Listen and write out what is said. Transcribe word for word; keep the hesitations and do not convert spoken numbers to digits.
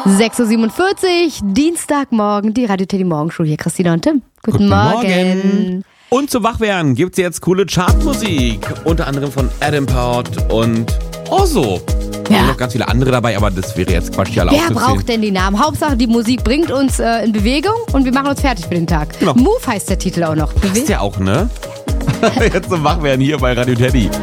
sechs Uhr siebenundvierzig, Dienstagmorgen, die Radio Teddy Morgenshow. Hier Christina und Tim. Guten, Guten Morgen. Morgen. Und zum Wachwerden gibt's jetzt coole Chartmusik. Unter anderem von Adam Port und Ozo. Ja. Und noch ganz viele andere dabei, aber das wäre jetzt Quatsch, die alle Wer aufzuzählen. braucht denn die Namen? Hauptsache, die Musik bringt uns äh, in Bewegung und wir machen uns fertig für den Tag. Genau. Move heißt der Titel auch noch. Passt ja auch, ne? Jetzt zum Wachwerden hier bei Radio Teddy.